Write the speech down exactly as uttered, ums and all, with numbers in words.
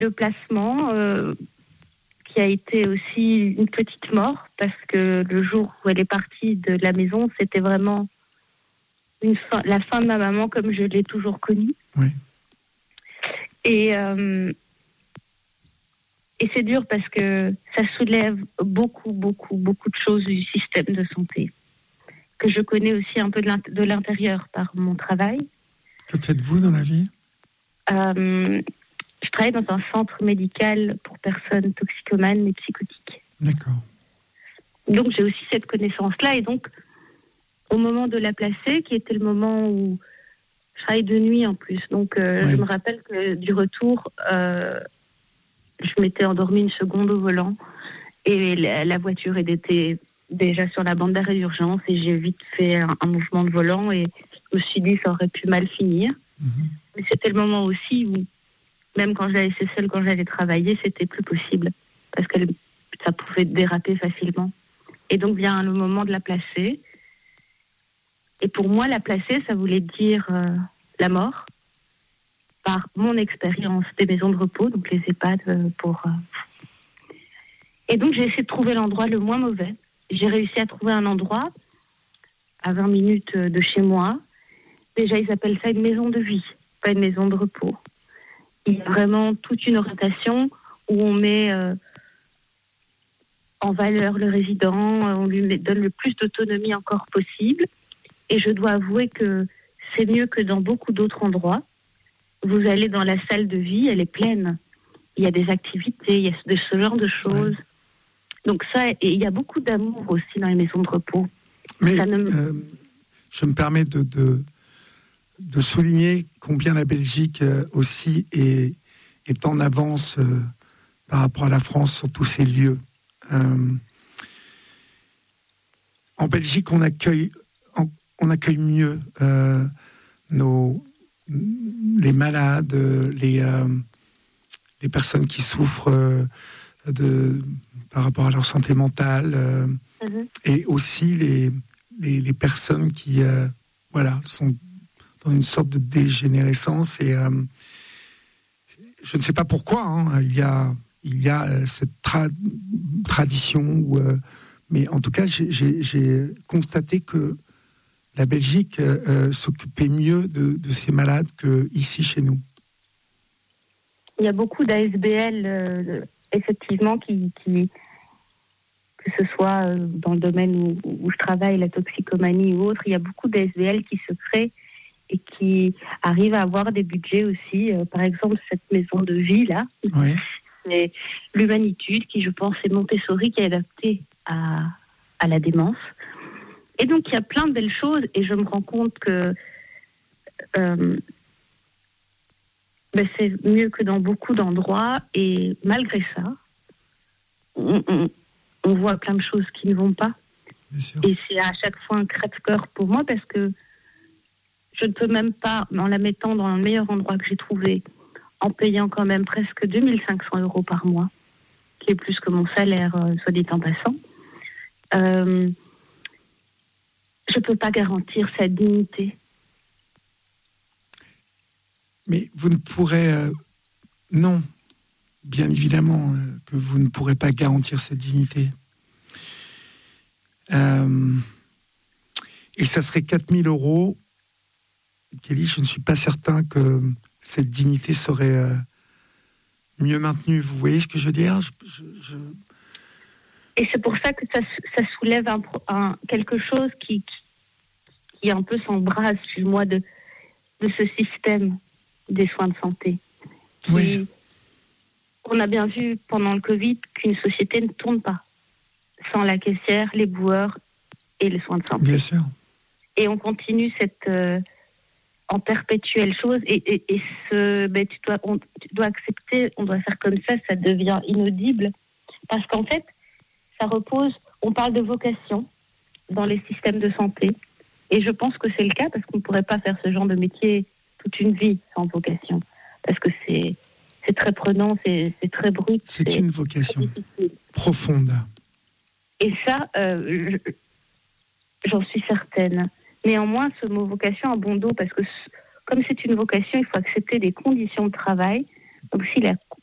le placement euh, qui a été aussi une petite mort, parce que le jour où elle est partie de la maison, c'était vraiment une fin, la fin de ma maman comme je l'ai toujours connue. Oui. Et, euh, et c'est dur parce que ça soulève beaucoup, beaucoup, beaucoup de choses du système de santé, que je connais aussi un peu de, l'int- de l'intérieur par mon travail. Que faites-vous dans la vie ? Euh, je travaille dans un centre médical pour personnes toxicomanes et psychotiques. D'accord. Donc j'ai aussi cette connaissance-là, et donc au moment de la placer, qui était le moment où je travaille de nuit en plus, donc euh, oui. je me rappelle que du retour, euh, je m'étais endormie une seconde au volant, et la, la voiture était déjà sur la bande d'arrêt d'urgence, et j'ai vite fait un, un mouvement de volant, et je me suis dit que ça aurait pu mal finir. Mm-hmm. Mais c'était le moment aussi où, même quand je la laissais seule, quand j'allais travailler, c'était plus possible, parce que ça pouvait déraper facilement. Et donc vient le moment de la placer. Et pour moi, la placer, ça voulait dire euh, la mort, par mon expérience des maisons de repos, donc les EHPAD euh, pour... Euh... Et donc j'ai essayé de trouver l'endroit le moins mauvais. J'ai réussi à trouver un endroit à vingt minutes de chez moi. Déjà, ils appellent ça une maison de vie, pas une maison de repos. Il y a vraiment toute une orientation où on met euh, en valeur le résident, on lui met, donne le plus d'autonomie encore possible. Et je dois avouer que c'est mieux que dans beaucoup d'autres endroits. Vous allez dans la salle de vie, elle est pleine. Il y a des activités, il y a de ce genre de choses. Ouais. Donc ça, et il y a beaucoup d'amour aussi dans les maisons de repos. Mais ça ne... euh, je me permets de, de, de souligner combien la Belgique euh, aussi est, est en avance euh, par rapport à la France sur tous ces lieux. Euh, en Belgique, on accueille, on, on accueille mieux euh, nos, les malades, les, euh, les personnes qui souffrent euh, de, par rapport à leur santé mentale, euh, mm-hmm. et aussi les, les, les personnes qui euh, voilà, sont dans une sorte de dégénérescence. Et euh, je ne sais pas pourquoi, hein, il y a, il y a euh, cette tra- tradition, où, euh, mais en tout cas, j'ai, j'ai, j'ai constaté que la Belgique euh, s'occupait mieux de, de ces malades qu'ici, chez nous. Il y a beaucoup d'A S B L, euh, effectivement, qui, qui, que ce soit dans le domaine où, où je travaille, la toxicomanie ou autre, il y a beaucoup d'A S B L qui se créent et qui arrivent à avoir des budgets aussi. Euh, par exemple, cette maison de vie, là, oui. c'est l'Humanitude, qui, je pense, est Montessori, qui est adaptée à, à la démence. Et donc, il y a plein de belles choses, et je me rends compte que euh, ben, c'est mieux que dans beaucoup d'endroits, et malgré ça, on, on, on voit plein de choses qui ne vont pas. Et c'est à chaque fois un crève-cœur pour moi, parce que je ne peux même pas, en la mettant dans le meilleur endroit que j'ai trouvé, en payant quand même presque deux mille cinq cents euros par mois, qui est plus que mon salaire, euh, soit dit en passant, euh, je ne peux pas garantir sa dignité. Mais vous ne pourrez... Euh, non, bien évidemment euh, que vous ne pourrez pas garantir cette dignité. Euh, et ça serait quatre mille euros. Kelly, je ne suis pas certain que cette dignité serait euh, mieux maintenue. Vous voyez ce que je veux dire ? je, je, je... Et c'est pour ça que ça, ça soulève un, un, quelque chose qui, qui, qui un peu s'embrase chez moi de, de ce système des soins de santé. Qui, oui. On a bien vu pendant le Covid qu'une société ne tourne pas sans la caissière, les boueurs et les soins de santé. Bien sûr. Et on continue cette... Euh, en perpétuelle chose, et, et, et ce, ben, tu, dois, on, tu dois accepter, on doit faire comme ça, ça devient inaudible, parce qu'en fait, ça repose, on parle de vocation dans les systèmes de santé, et je pense que c'est le cas, parce qu'on ne pourrait pas faire ce genre de métier toute une vie sans vocation, parce que c'est, c'est très prenant, c'est, c'est très brut. C'est, c'est une vocation profonde. Et ça, euh, je, j'en suis certaine. Néanmoins, ce mot vocation a bon dos, parce que comme c'est une vocation, il faut accepter des conditions de travail. Donc si la,